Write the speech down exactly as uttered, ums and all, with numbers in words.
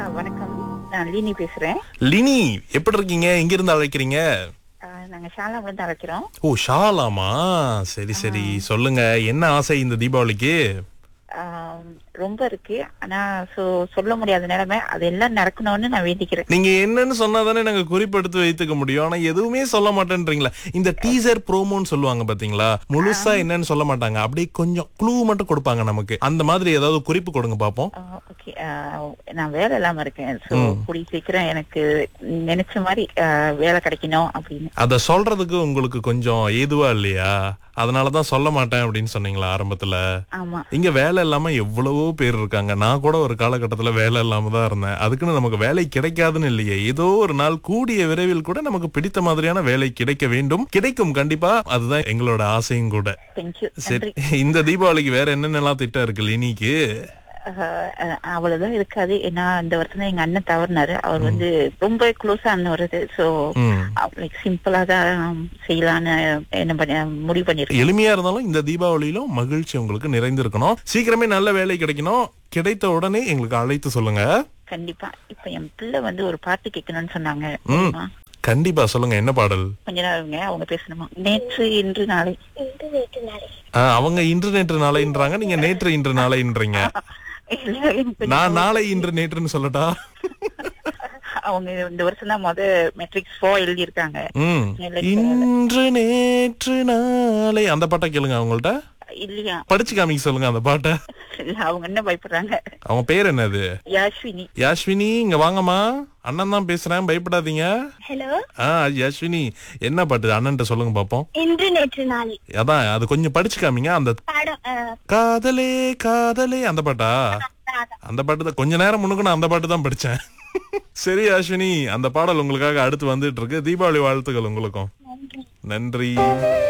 வணக்கம். நான் லினி பேசுறேன். லினி, எப்படி இருக்கீங்க? எங்க இருந்து அழைக்கிறீங்க? ஆ, நாங்க ஷாலாம்ல இருந்து அழைக்கிறோம். ஓ, ஷாலாமா? சரி சரி, சொல்லுங்க, என்ன ஆசை இந்த தீபாவளிக்கு? ஆம், ரொம்ப இருக்கு. ஆனா சோ சொல்ல முடியாத நிலைமை. அது எல்லாம் நடக்கணும்னு நான் வேண்டிக்கிறேன். நீங்க என்னன்னு சொன்னாதானே நாங்க குறிப்பெடுத்து வைத்துக்க முடியும். ஆனா எதுவுமே சொல்ல மாட்டேன்றீங்களா? இந்த டீசர் ப்ரோமோன்னு சொல்லுவாங்க பாத்தீங்களா, முழுசா என்னன்னு சொல்ல மாட்டாங்க, அப்படியே கொஞ்சம் க்ளூ மட்டும் கொடுப்பாங்க நமக்கு. அந்த மாதிரி ஏதாவது குறிப்பு கொடுங்க பாப்போம். ஆ, ஓகே. ஆ, நான் வேலை இல்லாம இருக்கேன். சோ கூடிய சீக்கிரம் எனக்கு நினைச்ச மாதிரி ஆ, வேலை கிடைக்கணும் அப்படின்னு. அத சொல்றதுக்கு உங்களுக்கு கொஞ்சம் ஏதுவா இல்லையா? அதனாலதான் சொல்ல மாட்டேன் அப்படின்னு சொன்னீங்களா ஆரம்பத்துல? ஆமா. இங்க வேலை இல்லாம எவ்வளவோ பேர் இருக்காங்க. நான் கூட ஒரு காலகட்டத்துல வேலை இல்லாம தான் இருந்தேன். அதுக்குன்னு நமக்கு வேலை கிடைக்காதுன்னு இல்லையே. ஏதோ ஒரு நாள் கூடிய விரைவில் கூட நமக்கு பிடித்த மாதிரியான வேலை கிடைக்க வேண்டும். கிடைக்கும் கண்டிப்பா. அதுதான் எங்களோட ஆசையும் கூட. தேங்க்யூ. சரி, இந்த தீபாவளிக்கு வேற என்னென்னலாம் திட்டம் இருக்கு லினிக்கு? அவ்வளவுதான் இருக்காது. ஏன்னா இந்த வருஷம் தான் எங்க அண்ணன் தவறினாரு. அவர் வந்து ரொம்ப க்ளோஸா அண்ணன் வருது. சோ லைக் சிம்பிளா தான் செய்யலான்னு என்ன பண்ண முடிவு பண்ணிருக்கேன். எளிமையா இருந்தாலும் இந்த தீபாவளியிலும் மகிழ்ச்சி உங்களுக்கு நிறைந்திருக்கணும். சீக்கிரமே நல்ல வேலை கிடைக்கணும். கிடைத்த உடனே எங்களுக்கு அழைத்து சொல்லுங்க. கண்டிப்பா. இப்ப என் பிள்ளை வந்து ஒரு பாட்டு கேட்கணும்னு சொன்னாங்க. தெரியுமா? கண்டிப்பா சொல்லுங்க, என்ன பாடல்? கொஞ்ச நேரங்க அவங்க பேசணுமா? நேற்று இன்று நாளை. ஆ, அவங்க இன்று நேற்று நாளைன்றாங்க, நீங்க நேற்று இன்று நாளைன்றீங்க. இல்ல, எனக்கு நான் நாளை இன்று நேற்றுன்னு சொல்லட்டா? அவங்க இந்த வருஷம் தான் முத மெட்ரிக்ஸ் ஃபோர் எழுதி இருக்காங்க. ம், இன்று நேற்று நாளை அந்த பாட்டை கேளுங்க அவங்கள்ட்ட. இல்லையா? படிச்சு காமிக்க சொல்லுங்க அந்த பாட்டை. இல்ல, அவங்க என்ன பயப்படுறாங்க? அவங்க பேர் என்னது? யாஸ்வினி. யாஸ்வினி, இங்க வாங்கம்மா. அண்ணன் தான் பேசுறேன், பயப்படாதீங்க. ஹலோ. ஆ, யாஸ்வினி, என்ன பாட்டு அண்ணன்ட்ட சொல்லுங்க பாப்போம். இன்று நேற்று நாளை. அதான், அது கொஞ்சம் படிச்சு காமிங்க. அந்த பாடம் அஹ், காதலே காதலே அந்த பாட்டா? அந்த பாட்டு தான். கொஞ்ச நேரம் முன்னுக்கு நான் அந்த பாட்டு தான் படிச்சேன். சரி அஸ்வினி, அந்த பாடல் உங்களுக்காக அடுத்து வந்துட்டு இருக்கு. தீபாவளி வாழ்த்துக்கள் உங்களுக்கும். நன்றி. நன்றி.